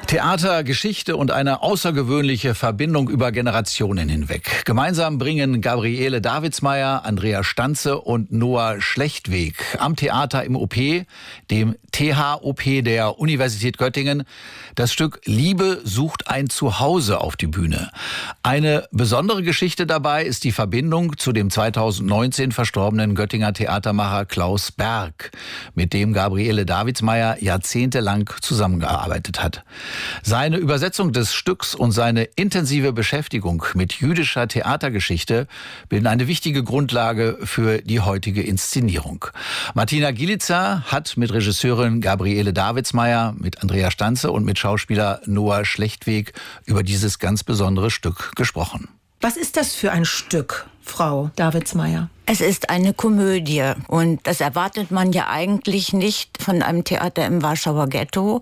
Theater, Geschichte und eine außergewöhnliche Verbindung über Generationen hinweg. Gemeinsam bringen Gabriele Davidsmeier, Andrea Stanze und Noah Schlechtweg am Theater im OP, dem THOP der Universität Göttingen, das Stück Liebe sucht ein Zuhause auf die Bühne. Eine besondere Geschichte dabei ist die Verbindung zu dem 2019 verstorbenen Göttinger Theatermacher Klaus Berg, mit dem Gabriele Davidsmeier jahrzehntelang zusammengearbeitet hat. Seine Übersetzung des Stücks und seine intensive Beschäftigung mit jüdischer Theatergeschichte bilden eine wichtige Grundlage für die heutige Inszenierung. Martina Gilica hat mit Regisseurin Gabriele Davidsmeier, mit Andrea Stanze und mit Schauspieler Noah Schlechtweg über dieses ganz besondere Stück gesprochen. Was ist das für ein Stück, Frau Davidsmeier? Es ist eine Komödie und das erwartet man ja eigentlich nicht von einem Theater im Warschauer Ghetto.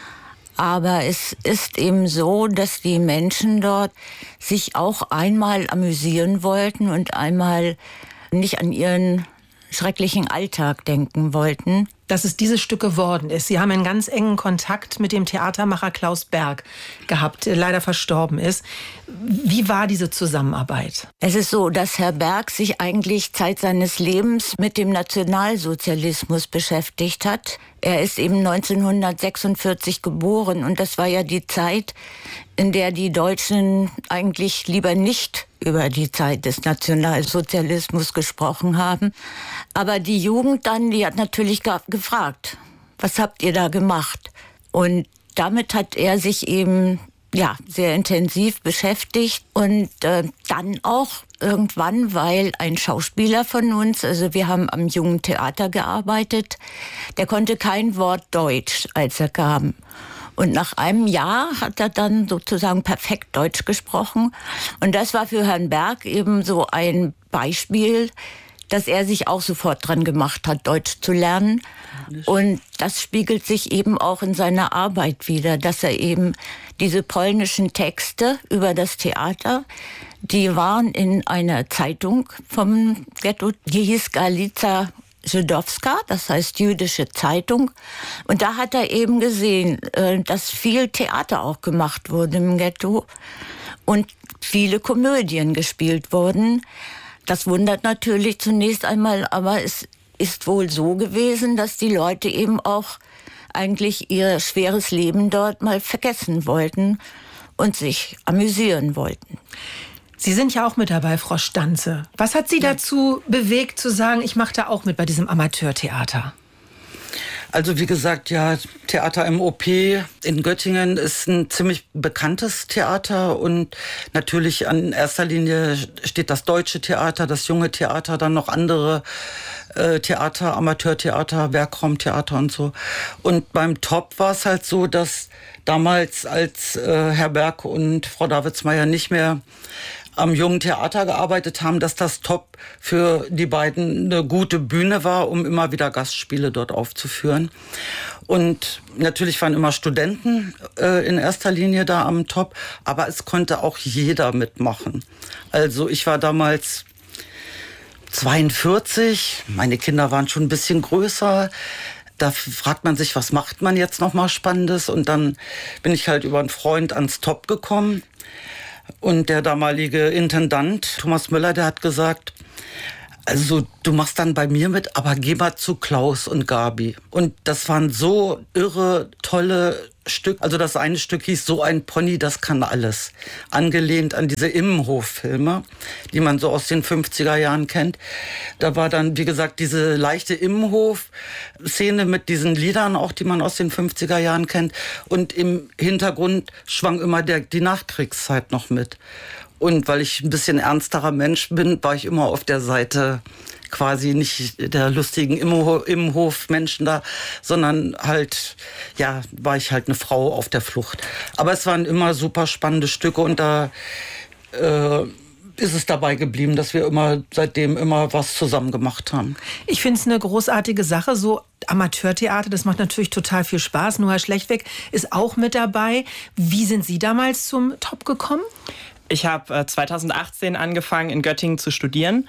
Aber es ist eben so, dass die Menschen dort sich auch einmal amüsieren wollten und einmal nicht an ihren schrecklichen Alltag denken wollten. Dass es dieses Stück geworden ist. Sie haben einen ganz engen Kontakt mit dem Theatermacher Klaus Berg gehabt, der leider verstorben ist. Wie war diese Zusammenarbeit? Es ist so, dass Herr Berg sich eigentlich Zeit seines Lebens mit dem Nationalsozialismus beschäftigt hat. Er ist eben 1946 geboren und das war ja die Zeit, in der die Deutschen eigentlich lieber nicht über die Zeit des Nationalsozialismus gesprochen haben. Aber die Jugend dann, die hat natürlich gefragt, was habt ihr da gemacht? Und damit hat er sich eben sehr intensiv beschäftigt und dann auch irgendwann, weil ein Schauspieler von uns, also wir haben am Jungen Theater gearbeitet, der konnte kein Wort Deutsch, als er kam. Und nach einem Jahr hat er dann sozusagen perfekt Deutsch gesprochen. Und das war für Herrn Berg eben so ein Beispiel, dass er sich auch sofort dran gemacht hat, Deutsch zu lernen. Und das spiegelt sich eben auch in seiner Arbeit wider, dass er eben diese polnischen Texte über das Theater, die waren in einer Zeitung vom Ghetto, die hieß Galica Żydowska, das heißt jüdische Zeitung. Und da hat er eben gesehen, dass viel Theater auch gemacht wurde im Ghetto und viele Komödien gespielt wurden. Das wundert natürlich zunächst einmal, aber es ist wohl so gewesen, dass die Leute eben auch eigentlich ihr schweres Leben dort mal vergessen wollten und sich amüsieren wollten. Sie sind ja auch mit dabei, Frau Stanze. Was hat Sie dazu bewegt, zu sagen, ich mache da auch mit bei diesem Amateurtheater? Also wie gesagt, ja, Theater im OP in Göttingen ist ein ziemlich bekanntes Theater und natürlich in erster Linie steht das Deutsche Theater, das Junge Theater, dann noch andere Theater, Amateurtheater, Werkraumtheater und so. Und beim Top war es halt so, dass damals, als Herr Berg und Frau Davidsmeier nicht mehr am Jungen Theater gearbeitet haben, dass das Top für die beiden eine gute Bühne war, um immer wieder Gastspiele dort aufzuführen. Und natürlich waren immer Studenten in erster Linie da am Top, aber es konnte auch jeder mitmachen. Also ich war damals 42, meine Kinder waren schon ein bisschen größer. Da fragt man sich, was macht man jetzt noch mal Spannendes? Und dann bin ich halt über einen Freund ans Top gekommen. Und der damalige Intendant, Thomas Müller, der hat gesagt, also du machst dann bei mir mit, aber geh mal zu Klaus und Gabi. Und das waren so irre, tolle Stück. Also das eine Stück hieß So ein Pony, das kann alles. Angelehnt an diese Immenhof-Filme, die man so aus den 50er Jahren kennt. Da war dann, wie gesagt, diese leichte Immenhof-Szene mit diesen Liedern auch, die man aus den 50er Jahren kennt. Und im Hintergrund schwang immer die Nachkriegszeit noch mit. Und weil ich ein bisschen ernsterer Mensch bin, war ich immer auf der Seite quasi nicht der lustigen Immenhof-Menschen da, sondern halt, ja, war ich halt eine Frau auf der Flucht. Aber es waren immer super spannende Stücke und da ist es dabei geblieben, dass wir seitdem immer was zusammen gemacht haben. Ich finde es eine großartige Sache, so Amateurtheater, das macht natürlich total viel Spaß. Noah Schlechtweg ist auch mit dabei. Wie sind Sie damals zum Top gekommen? Ich habe 2018 angefangen, in Göttingen zu studieren.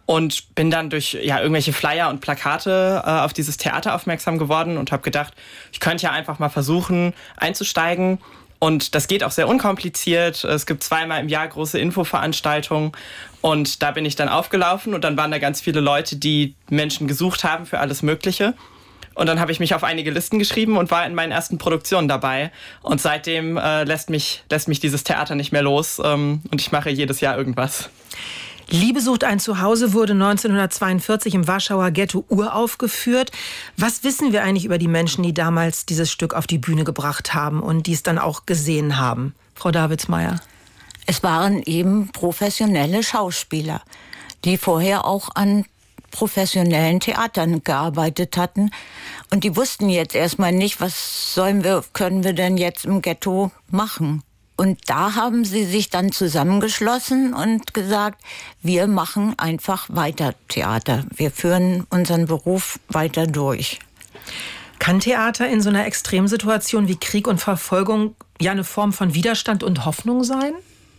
und bin dann durch irgendwelche Flyer und Plakate auf dieses Theater aufmerksam geworden und habe gedacht, ich könnte ja einfach mal versuchen einzusteigen. Und das geht auch sehr unkompliziert. Es gibt 2-mal im Jahr große Infoveranstaltungen. Und da bin ich dann aufgelaufen und dann waren da ganz viele Leute, die Menschen gesucht haben für alles Mögliche. Und dann habe ich mich auf einige Listen geschrieben und war in meinen ersten Produktionen dabei. Und seitdem lässt mich dieses Theater nicht mehr los. Und ich mache jedes Jahr irgendwas. Liebe sucht ein Zuhause wurde 1942 im Warschauer Ghetto uraufgeführt. Was wissen wir eigentlich über die Menschen, die damals dieses Stück auf die Bühne gebracht haben und die es dann auch gesehen haben? Frau Davidsmeier. Es waren eben professionelle Schauspieler, die vorher auch an professionellen Theatern gearbeitet hatten. Und die wussten jetzt erstmal nicht, können wir denn jetzt im Ghetto machen? Und da haben sie sich dann zusammengeschlossen und gesagt, wir machen einfach weiter Theater. Wir führen unseren Beruf weiter durch. Kann Theater in so einer Extremsituation wie Krieg und Verfolgung eine Form von Widerstand und Hoffnung sein?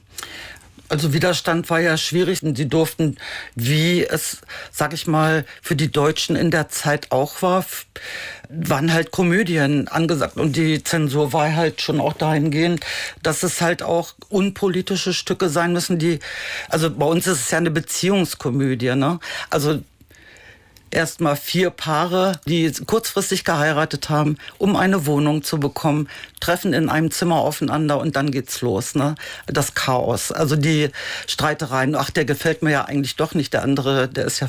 Also Widerstand war ja schwierig und sie durften, wie es, sag ich mal, für die Deutschen in der Zeit auch war, waren halt Komödien angesagt und die Zensur war halt schon auch dahingehend, dass es halt auch unpolitische Stücke sein müssen, also bei uns ist es ja eine Beziehungskomödie, ne? Also erstmal 4 Paare, die kurzfristig geheiratet haben, um eine Wohnung zu bekommen, treffen in einem Zimmer aufeinander und dann geht's los, ne? Das Chaos, also die Streitereien. Ach, der gefällt mir ja eigentlich doch nicht, der andere, der ist ja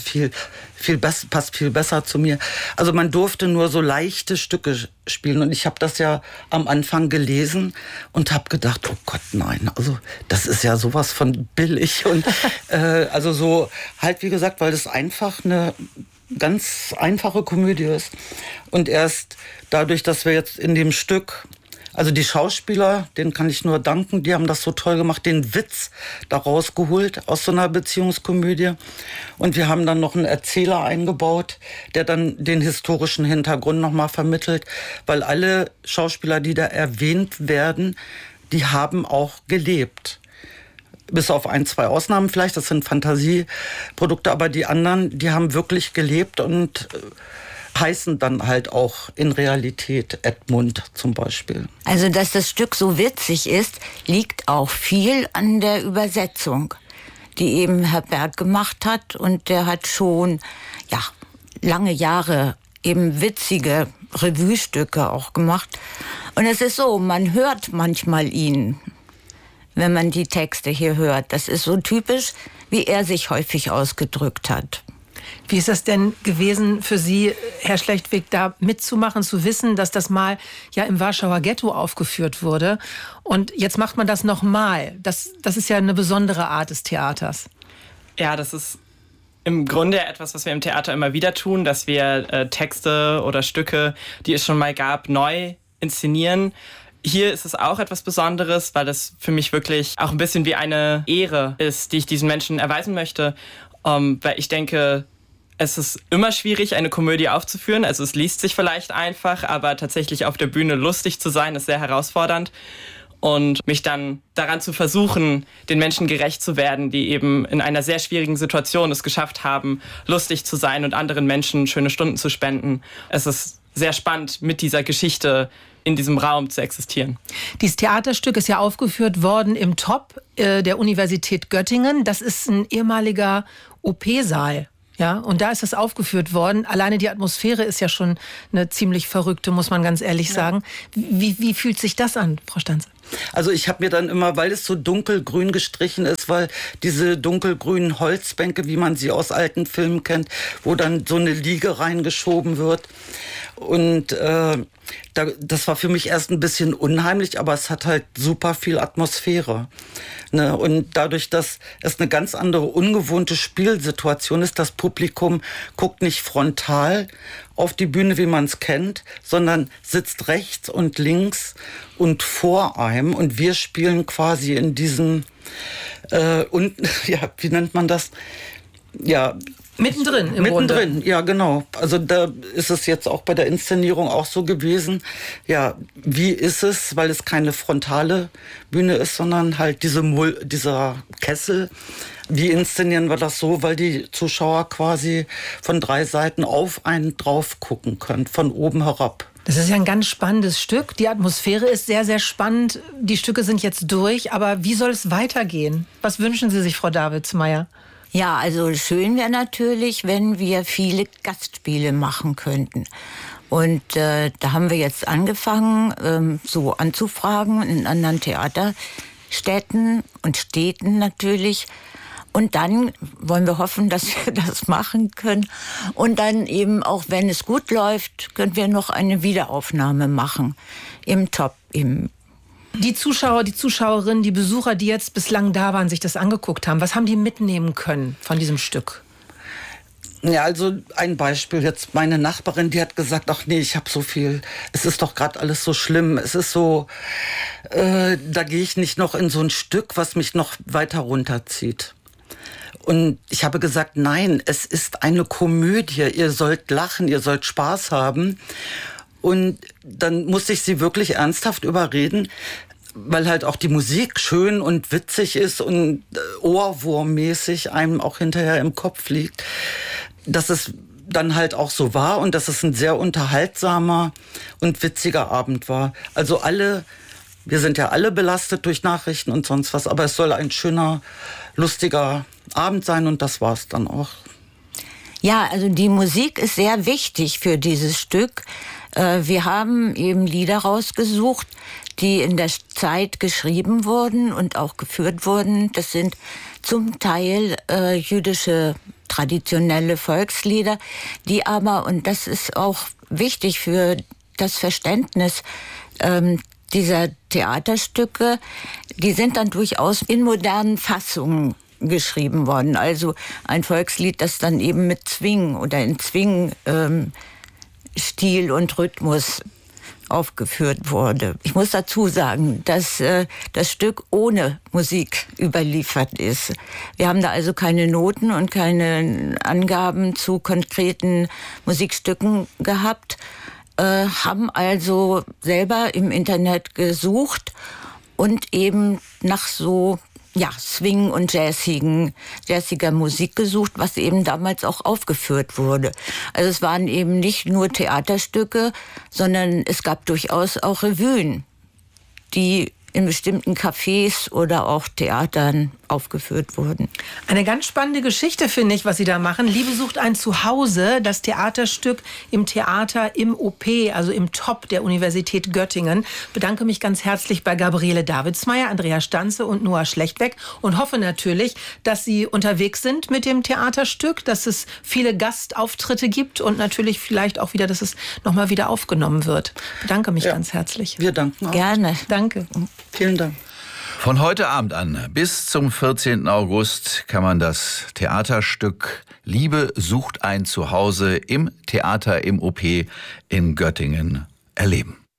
passt viel besser zu mir. Also man durfte nur so leichte Stücke spielen und ich habe das ja am Anfang gelesen und habe gedacht, oh Gott, nein, also das ist ja sowas von billig und also so halt wie gesagt, weil das einfach eine ganz einfache Komödie ist. Und erst dadurch, dass wir jetzt in dem Stück, also die Schauspieler, denen kann ich nur danken, die haben das so toll gemacht, den Witz daraus geholt aus so einer Beziehungskomödie. Und wir haben dann noch einen Erzähler eingebaut, der dann den historischen Hintergrund nochmal vermittelt, weil alle Schauspieler, die da erwähnt werden, die haben auch gelebt. Bis auf 1, 2 Ausnahmen vielleicht, das sind Fantasieprodukte, aber die anderen, die haben wirklich gelebt und heißen dann halt auch in Realität Edmund zum Beispiel. Also, dass das Stück so witzig ist, liegt auch viel an der Übersetzung, die eben Herr Berg gemacht hat. Und der hat schon, lange Jahre eben witzige Revue-Stücke auch gemacht. Und es ist so, man hört manchmal ihn, wenn man die Texte hier hört. Das ist so typisch, wie er sich häufig ausgedrückt hat. Wie ist das denn gewesen für Sie, Herr Schlechtweg, da mitzumachen, zu wissen, dass das mal im Warschauer Ghetto aufgeführt wurde und jetzt macht man das nochmal? Das ist ja eine besondere Art des Theaters. Ja, das ist im Grunde etwas, was wir im Theater immer wieder tun, dass wir Texte oder Stücke, die es schon mal gab, neu inszenieren. Hier ist es auch etwas Besonderes, weil das für mich wirklich auch ein bisschen wie eine Ehre ist, die ich diesen Menschen erweisen möchte. Weil ich denke, es ist immer schwierig, eine Komödie aufzuführen. Also es liest sich vielleicht einfach, aber tatsächlich auf der Bühne lustig zu sein, ist sehr herausfordernd. Und mich dann daran zu versuchen, den Menschen gerecht zu werden, die eben in einer sehr schwierigen Situation es geschafft haben, lustig zu sein und anderen Menschen schöne Stunden zu spenden. Es ist sehr spannend, mit dieser Geschichte in diesem Raum zu existieren. Dieses Theaterstück ist ja aufgeführt worden im TOP der Universität Göttingen. Das ist ein ehemaliger OP-Saal. Ja, und da ist es aufgeführt worden. Alleine die Atmosphäre ist ja schon eine ziemlich verrückte, muss man ganz ehrlich sagen. Wie fühlt sich das an, Frau Stanze? Also ich habe mir dann immer, weil es so dunkelgrün gestrichen ist, weil diese dunkelgrünen Holzbänke, wie man sie aus alten Filmen kennt, wo dann so eine Liege reingeschoben wird. Und das war für mich erst ein bisschen unheimlich, aber es hat halt super viel Atmosphäre. Ne? Und dadurch, dass es eine ganz andere, ungewohnte Spielsituation ist, das Publikum guckt nicht frontal auf die Bühne, wie man es kennt, sondern sitzt rechts und links und vor einem. Und wir spielen quasi in diesem, wie nennt man das? Ja, Mittendrin im Grunde. Mittendrin, ja genau. Also da ist es jetzt auch bei der Inszenierung auch so gewesen. Ja, wie ist es, weil es keine frontale Bühne ist, sondern halt dieser Kessel. Wie inszenieren wir das so, weil die Zuschauer quasi von 3 Seiten auf einen drauf gucken können, von oben herab. Das ist ja ein ganz spannendes Stück. Die Atmosphäre ist sehr, sehr spannend. Die Stücke sind jetzt durch, aber wie soll es weitergehen? Was wünschen Sie sich, Frau Davidsmeier? Ja, also schön wäre natürlich, wenn wir viele Gastspiele machen könnten. Und da haben wir jetzt angefangen, so anzufragen in anderen Theaterstädten und Städten natürlich. Und dann wollen wir hoffen, dass wir das machen können. Und dann eben, auch wenn es gut läuft, können wir noch eine Wiederaufnahme machen im Top, Die Zuschauer, die Zuschauerinnen, die Besucher, die jetzt bislang da waren, sich das angeguckt haben, was haben die mitnehmen können von diesem Stück? Ja, also ein Beispiel jetzt. Meine Nachbarin, die hat gesagt, ach nee, ich habe so viel, es ist doch gerade alles so schlimm. Es ist so, da gehe ich nicht noch in so ein Stück, was mich noch weiter runterzieht. Und ich habe gesagt, nein, es ist eine Komödie. Ihr sollt lachen, ihr sollt Spaß haben. Und dann musste ich sie wirklich ernsthaft überreden, weil halt auch die Musik schön und witzig ist und ohrwurmmäßig einem auch hinterher im Kopf liegt, dass es dann halt auch so war und dass es ein sehr unterhaltsamer und witziger Abend war. Also wir sind ja alle belastet durch Nachrichten und sonst was, aber es soll ein schöner, lustiger Abend sein und das war's dann auch. Ja, also die Musik ist sehr wichtig für dieses Stück. Wir haben eben Lieder rausgesucht, die in der Zeit geschrieben wurden und auch geführt wurden. Das sind zum Teil jüdische traditionelle Volkslieder, die aber, und das ist auch wichtig für das Verständnis dieser Theaterstücke, die sind dann durchaus in modernen Fassungen geschrieben worden. Also ein Volkslied, das dann eben mit Zwing oder in Zwing Stil und Rhythmus aufgeführt wurde. Ich muss dazu sagen, dass das Stück ohne Musik überliefert ist. Wir haben da also keine Noten und keine Angaben zu konkreten Musikstücken gehabt, haben also selber im Internet gesucht und eben nach so Swing und jazziger Musik gesucht, was eben damals auch aufgeführt wurde. Also es waren eben nicht nur Theaterstücke, sondern es gab durchaus auch Revuen, die in bestimmten Cafés oder auch Theatern aufgeführt wurden. Eine ganz spannende Geschichte, finde ich, was Sie da machen. Liebe sucht ein Zuhause, das Theaterstück im Theater im OP, also im Top der Universität Göttingen. Bedanke mich ganz herzlich bei Gabriele Davidsmeier, Andrea Stanze und Noah Schlechtweg und hoffe natürlich, dass Sie unterwegs sind mit dem Theaterstück, dass es viele Gastauftritte gibt und natürlich vielleicht auch wieder, dass es nochmal wieder aufgenommen wird. Bedanke mich ganz herzlich. Wir danken auch. Gerne. Danke. Vielen Dank. Von heute Abend an bis zum 14. August kann man das Theaterstück Liebe sucht ein Zuhause im Theater im OP in Göttingen erleben.